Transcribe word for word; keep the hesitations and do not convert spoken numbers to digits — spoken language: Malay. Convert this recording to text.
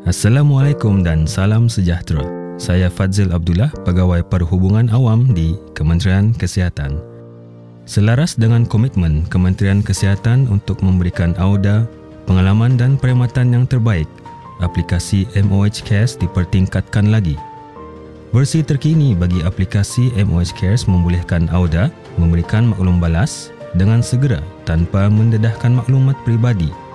Assalamualaikum dan salam sejahtera. Saya Fadzil Abdullah, Pegawai Perhubungan Awam di Kementerian Kesihatan. Selaras dengan komitmen Kementerian Kesihatan untuk memberikan AUDA pengalaman dan perkhidmatan yang terbaik, aplikasi M O H Cares dipertingkatkan lagi. Versi terkini bagi aplikasi M O H Cares membolehkan AUDA memberikan maklum balas dengan segera tanpa mendedahkan maklumat peribadi